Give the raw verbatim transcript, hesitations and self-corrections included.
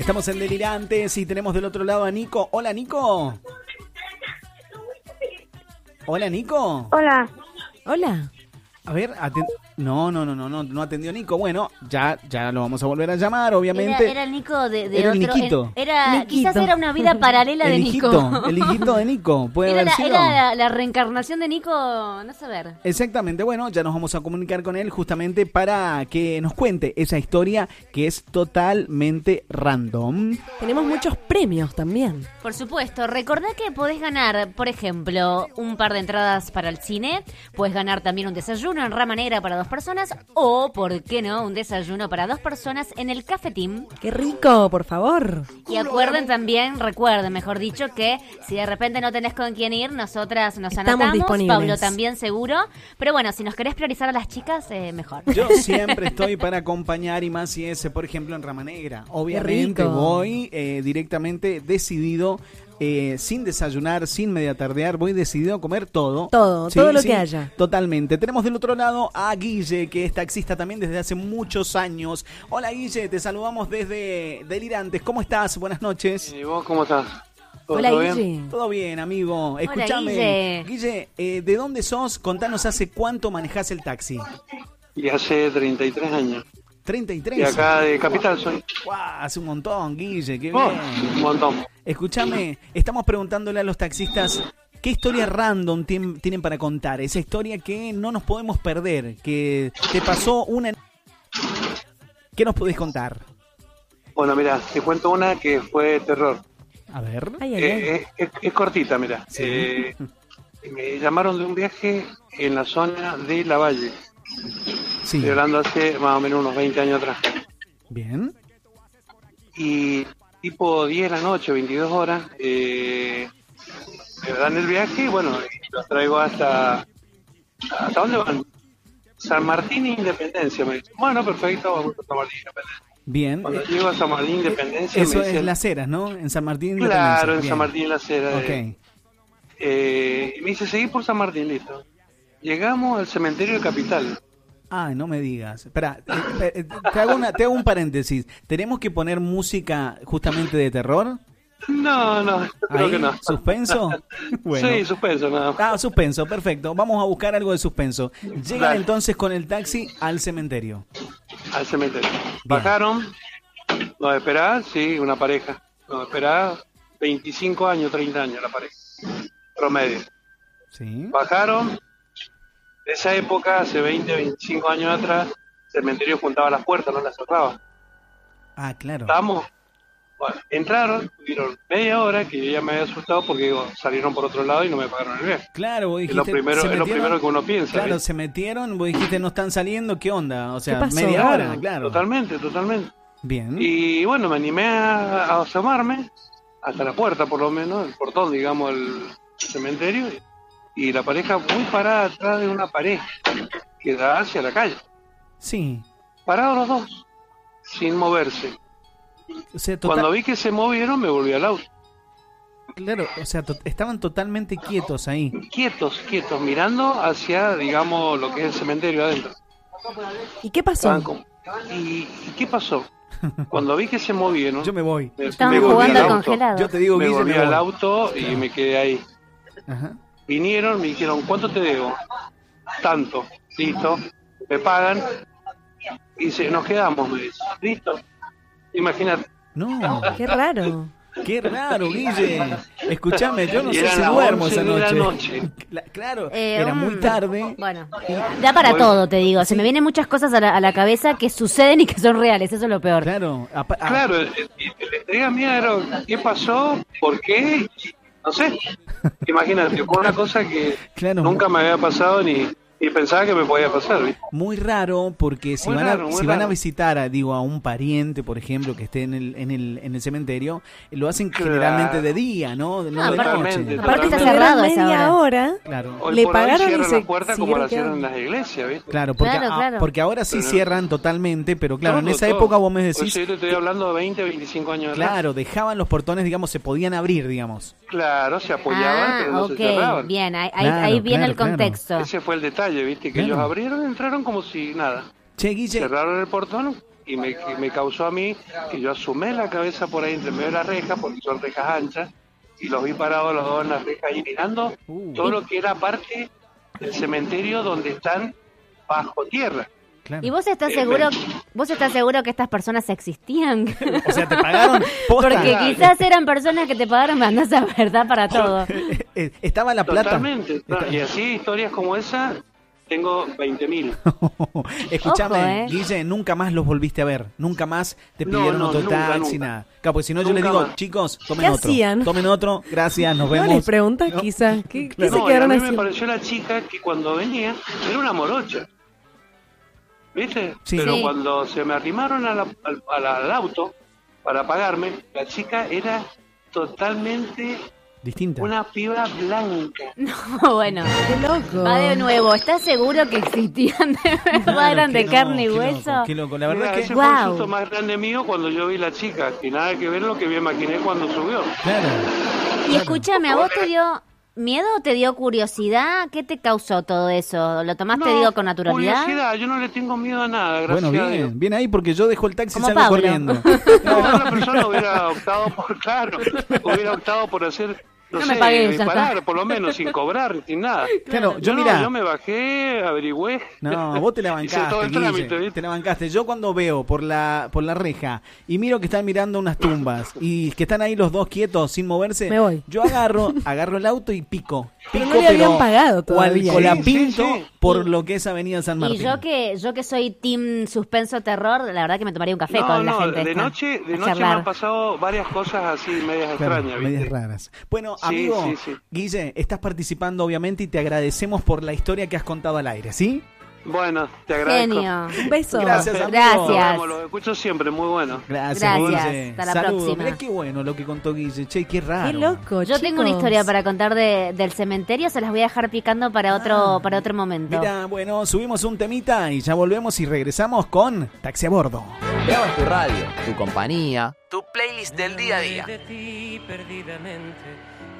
Estamos en Delirantes y tenemos del otro lado a Nico. Hola, Nico. Hola, Nico. Hola. Hola. A ver, aten- no, no, no, no, no, no atendió Nico. Bueno, ya, ya lo vamos a volver a llamar, obviamente. Era, era el Nico de, de Era el otro. Niquito. eh, Era, Niquito. quizás era una vida paralela de el Nico. hijito, el hijito de Nico, puede Era, haber la, sido. era la, la reencarnación de Nico, no saber. Exactamente, bueno, ya nos vamos a comunicar con él justamente para que nos cuente esa historia que es totalmente random. Tenemos muchos premios también. Por supuesto, recordá que podés ganar, por ejemplo, un par de entradas para el cine, podés ganar también un desayuno en Rama Negra para dos personas, o, ¿por qué no?, un desayuno para dos personas en el Café Team. ¡Qué rico, por favor! Y acuerden también, recuerden, mejor dicho, que si de repente no tenés con quién ir, nosotras nos Estamos anotamos, disponibles. Pablo también seguro, pero bueno, si nos querés priorizar a las chicas, eh, mejor. Yo siempre estoy para acompañar y más si es, por ejemplo, en Rama Negra. Obviamente rico. voy eh, directamente decidido, eh, sin desayunar, sin media tardear, voy decidido a comer todo. Todo, todo lo que haya. Totalmente. Tenemos del otro lado a Guille, que es taxista también desde hace muchos años. Hola Guille, te saludamos desde Delirantes. ¿Cómo estás? Buenas noches. ¿Y vos cómo estás? ¿Todo, Hola, todo bien? Guille. Todo bien, amigo. Escúchame. Guille. Guille, eh, ¿de dónde sos? Contanos hace cuánto manejás el taxi. Y hace treinta y tres años. treinta y tres. Y acá de Capital soy. Guau, hace un montón, Guille, qué Oh, bien. un montón. Escúchame, estamos preguntándole a los taxistas qué historia random tien- tienen para contar. Esa historia que no nos podemos perder, que te pasó una... ¿Qué nos podés contar? Bueno, mira, te cuento una que fue terror. A ver. Ay, ay, ay. Eh, eh, es, es cortita, mira. Sí. Eh, me llamaron de un viaje en la zona de La Valle. Sí, Estoy hablando hace más o menos unos veinte años atrás. bien. Y tipo diez de la noche, veintidós horas, eh, me dan el viaje y bueno, y los traigo hasta... ¿Hasta dónde van? San Martín e Independencia, me dicen. Bueno, perfecto, vamos a San Martín e Independencia. Bien. Cuando Eh, llego a San Martín Independencia Eso me es dicen, Las Heras, ¿no? En San Martín. claro, en Independencia. San Martín en la Acera. Ok. Eh, eh, y me dice, seguí por San Martín, listo. Llegamos al cementerio de Capital. Ay, no me digas. Espera, eh, eh, te, hago una, te hago un paréntesis. ¿Tenemos que poner música justamente de terror? No, no, creo Ahí, que no. ¿suspenso? Bueno. Sí, suspenso, nada más. Ah, suspenso, perfecto. Vamos a buscar algo de suspenso. Llegan Dale. entonces con el taxi al cementerio. Al cementerio. Bajaron, nos esperaba, sí, una pareja. Nos esperaba veinticinco años, treinta años la pareja. Promedio. Sí. Bajaron, de esa época, hace veinte, veinticinco años atrás, el cementerio juntaba las puertas, no las cerraba. Ah, claro. Estamos, bueno, entraron, tuvieron media hora que yo ya me había asustado porque digo, salieron por otro lado y no me pagaron el viaje. Claro, vos Es dijiste... lo primero, ¿se es lo metieron? primero que uno piensa. Claro, ¿viste? se metieron, vos dijiste no están saliendo, ¿qué onda? O sea, ¿Qué pasó? media Claro, hora, claro. Totalmente, totalmente. Bien. Y bueno, me animé a, a asomarme hasta la puerta, por lo menos, el portón, digamos, el cementerio. Y la pareja muy parada atrás de una pared que da hacia la calle. Sí. Parados los dos, sin moverse. O sea, total- Cuando vi que se movieron, me volví al auto. claro, o sea, to- estaban totalmente quietos ahí. Quietos, quietos, mirando hacia, digamos, lo que es el cementerio adentro. ¿Y qué Estaban pasó? como- ¿Y, ¿Y qué pasó? Cuando vi que se movieron, Yo me voy. me, Estaban me volví jugando al al auto. congelado. Yo te digo, Me Guille, volví me voy. al auto y me quedé ahí. Ajá. Vinieron, me dijeron, ¿cuánto te debo? Tanto. Listo. Me pagan. Y dice, nos quedamos, me dice. Listo. Imagínate. No, Qué raro. qué raro, Guille. Escúchame, yo no Y sé eran si las duermo once esa de la noche. noche. Cla- Claro, Eh, era un- muy tarde. Bueno, da para Bueno. todo, te digo. Se me vienen muchas cosas a la, a la cabeza que suceden y que son reales, eso es lo peor. Claro, apa- ah, Claro, el- el- la entrega mía era, ¿qué pasó? ¿Por qué? No sé. Imagínate, fue una cosa que Claro. nunca me había pasado ni, ni pensaba que me podía pasar, ¿viste? muy raro porque si Muy van raro, a muy si van a raro. visitar a, digo a un pariente, por ejemplo, que esté en el en el en el cementerio, lo hacen Claro. generalmente de día, ¿no, no de totalmente, noche. Aparte está totalmente. cerrado a esa media hora. hora. Claro. Hoy Le por hoy pagaron y cierran se la puerta como siguieron la cierran en quedando. las iglesias, ¿viste? Claro, porque, Claro, ah, claro. porque ahora sí Pero- cierran totalmente, pero claro, en Todo, esa todo. época vos me Por decís, eso yo te estoy hablando de veinte, veinticinco años atrás. claro, dejaban los portones, digamos, se podían abrir, digamos. Claro, se apoyaban, pero Ah, no ok, se cerraban. bien, ahí, ahí- Claro, ahí viene claro, el claro. contexto. Ese fue el detalle, ¿viste? Que Claro. ellos abrieron, entraron como si nada. Che, Guille, Cerraron el portón y me, que me causó a mí que yo asomé la cabeza por ahí entre medio de las rejas, porque son rejas anchas, y los vi parados los dos en las rejas ahí mirando Uh. todo lo que era parte del cementerio donde están bajo tierra. Claro. ¿Y vos estás Eh, seguro, me- vos estás seguro que estas personas existían? O sea, te pagaron posta. Porque quizás eran personas que te pagaron, me andás a verdad para todo. Eh, Estaba la plata. Totalmente. Y así historias como esa tengo veinte mil. Escuchame, Ojo, eh. Guille, nunca más los volviste a ver. Nunca más te No, pidieron no, otro nunca, taxi, nunca. nada. Claro, porque si no yo les Nunca digo, más. chicos, tomen ¿Qué otro. hacían? Tomen otro, gracias, nos ¿No les vemos. preguntas No. quizás? ¿Qué, qué Claro. se No, y a quedaron mí me haciendo? pareció la chica que cuando venía era una morocha. ¿Viste? Sí. Pero Sí. cuando se me arrimaron a la- al, al- al auto para pagarme, la chica era totalmente Distinta. una piba blanca. Bueno, Qué loco. va de nuevo. ¿Estás seguro que existían de verdad? Claro, ¿Eran de qué carne y loco, qué hueso? loco, qué loco. La verdad Mira, que... ese fue el Guau. susto más grande mío cuando yo vi la chica, y nada que ver lo que me imaginé cuando subió. Claro. Y escúchame, ¿a vos te dio miedo o te dio curiosidad? ¿Qué te causó todo eso? ¿Lo tomaste, No, digo, con naturalidad? curiosidad, yo no le tengo miedo a nada, gracias Bueno, a Dios. bien, bien ahí porque yo dejo el taxi y Como salgo Pablo. corriendo. No, otra persona hubiera optado por, claro, hubiera optado por hacer, no, No sé, me pagues, ya disparar, está. por lo menos, sin cobrar, sin nada. Claro, yo Yo, no, mira. yo me bajé, averigüé. No, vos te la Hice todo bancaste, el trámite, Guille, ¿viste? te la bancaste. Yo cuando veo por la por la reja y miro que están mirando unas tumbas y que están ahí los dos quietos sin moverse, Me voy. yo agarro agarro el auto y pico. Pero Pico, no le habían pagado todavía. cual- o la Sí, pinto sí, sí. por lo que es Avenida San Y Martín. yo que yo que soy team suspenso terror, la verdad que me tomaría un café No, con la no, gente de esta, noche, de a noche me charlar. han pasado varias cosas así medias Claro, extrañas, medias ¿viste? raras. Bueno, Sí, amigo, sí, sí. Guille, estás participando obviamente y te agradecemos por la historia que has contado al aire, ¿sí? Bueno, te agradezco. Genio. Un beso. Gracias, amigo. Nos Gracias. vemos, los escucho siempre, muy bueno. Gracias, Gracias, Guille. hasta la Saludos. próxima. Mirá qué bueno lo que contó Guille. Che, qué raro. Qué loco, Yo tengo una chicos. historia para contar de, del cementerio, se las voy a dejar picando para otro para otro momento. Mira, bueno, subimos un temita y ya volvemos y regresamos con Taxi a Bordo. Veamos tu radio, tu compañía, tu playlist del día a día. De ti perdidamente